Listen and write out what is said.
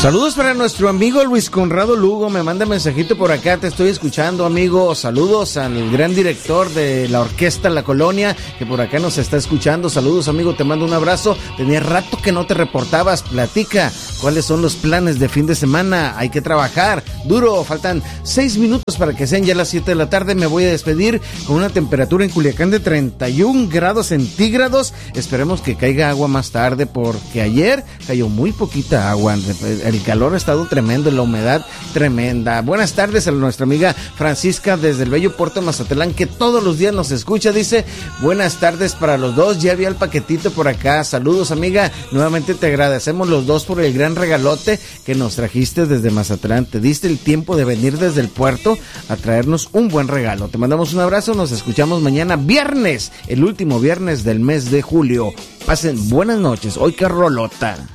Saludos para nuestro amigo Luis Conrado Lugo, me manda mensajito por acá, te estoy escuchando, amigo. Saludos al gran director de la orquesta La Colonia, que por acá nos está escuchando. Saludos, amigo, te mando un abrazo. Tenía rato que no te reportabas, platica. ¿Cuáles son los planes de fin de semana? Hay que trabajar duro, faltan 6 minutos para que sean ya las 7 de la tarde. Me voy a despedir con una temperatura en Culiacán de 31 grados centígrados. Esperemos que caiga agua más tarde, porque ayer cayó muy poquita agua. El calor ha estado tremendo, la humedad tremenda. Buenas tardes a nuestra amiga Francisca desde el bello puerto de Mazatlán, que todos los días nos escucha. Dice, buenas tardes para los dos, ya vi el paquetito por acá. Saludos, amiga, nuevamente te agradecemos los dos por el gran regalote que nos trajiste desde Mazatlán. Te diste el tiempo de venir desde el puerto a traernos un buen regalo. Te mandamos un abrazo, nos escuchamos mañana viernes, el último viernes del mes de julio. Pasen buenas noches, hoy qué rolota.